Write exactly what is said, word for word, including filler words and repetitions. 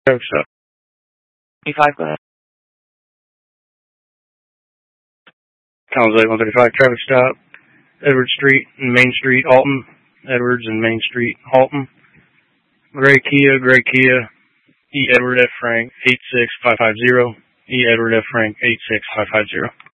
Traffic stop. E five, go ahead. Collins Lake one thirty-five, traffic stop. Edwards Street and Main Street, Alton. Edwards and Main Street, Alton. Gray Kia, Gray Kia. E. Edward F. Frank, eight six five five zero. E. Edward F. Frank, eight six five five zero.